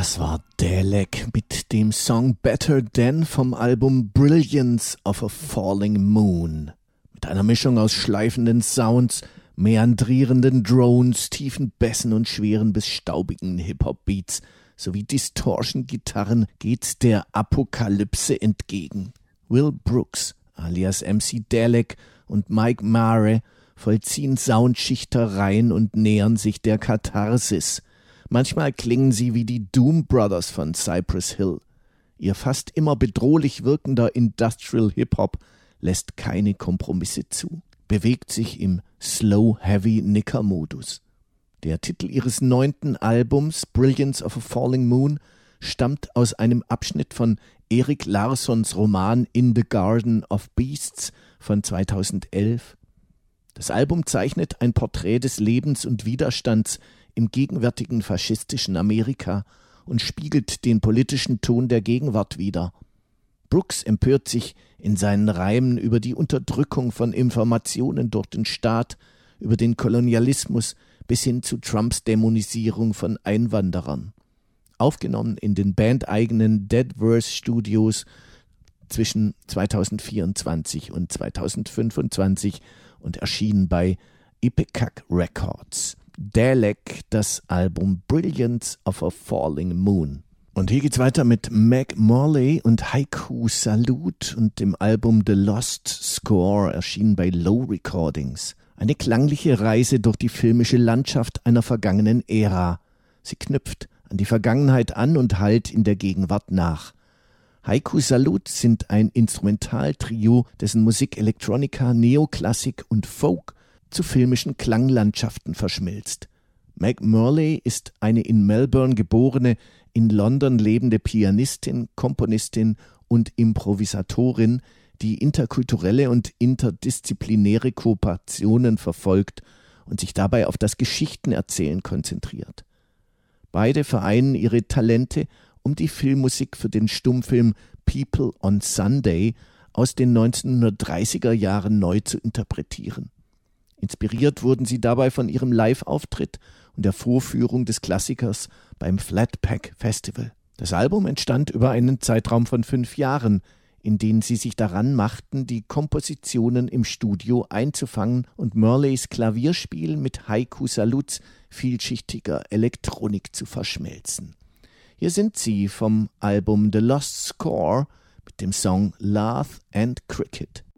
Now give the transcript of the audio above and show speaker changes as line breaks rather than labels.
Das war Dalek mit dem Song Better Than vom Album Brilliance of a Falling Moon. Mit einer Mischung aus schleifenden Sounds, meandrierenden Drones, tiefen Bässen und schweren bis staubigen Hip-Hop-Beats sowie Distortion-Gitarren geht der Apokalypse entgegen. Will Brooks alias MC Dalek und Mike Mare vollziehen Soundschichtereien und nähern sich der Katharsis. Manchmal klingen sie wie die Doom Brothers von Cypress Hill. Ihr fast immer bedrohlich wirkender Industrial Hip-Hop lässt keine Kompromisse zu, bewegt sich im Slow-Heavy-Nicker-Modus. Der Titel ihres 9. Albums, Brilliance of a Falling Moon, stammt aus einem Abschnitt von Erik Larssons Roman In the Garden of Beasts von 2011. Das Album zeichnet ein Porträt des Lebens und Widerstands im gegenwärtigen faschistischen Amerika und spiegelt den politischen Ton der Gegenwart wider. Brooks empört sich in seinen Reimen über die Unterdrückung von Informationen durch den Staat, über den Kolonialismus bis hin zu Trumps Dämonisierung von Einwanderern. Aufgenommen in den bandeigenen Deadverse Studios zwischen 2024 und 2025 und erschienen bei Ipecac Records. Dalek, das Album Brilliance of a Falling Moon. Und hier geht's weiter mit Meg Morley und Haiku Salute und dem Album The Lost Score, erschienen bei Low Recordings. Eine klangliche Reise durch die filmische Landschaft einer vergangenen Ära. Sie knüpft an die Vergangenheit an und hallt in der Gegenwart nach. Haiku Salute sind ein Instrumentaltrio, dessen Musik Electronica, Neoklassik und Folk zu filmischen Klanglandschaften verschmilzt. Meg Morley ist eine in Melbourne geborene, in London lebende Pianistin, Komponistin und Improvisatorin, die interkulturelle und interdisziplinäre Kooperationen verfolgt und sich dabei auf das Geschichtenerzählen konzentriert. Beide vereinen ihre Talente, um die Filmmusik für den Stummfilm People on Sunday aus den 1930er Jahren neu zu interpretieren. Inspiriert wurden sie dabei von ihrem Live-Auftritt und der Vorführung des Klassikers beim Flatpack Festival. Das Album entstand über einen Zeitraum von 5 Jahren, in denen sie sich daran machten, die Kompositionen im Studio einzufangen und Morleys Klavierspiel mit Haiku Salutes vielschichtiger Elektronik zu verschmelzen. Hier sind sie vom Album The Lost Score mit dem Song Laugh and Cricket.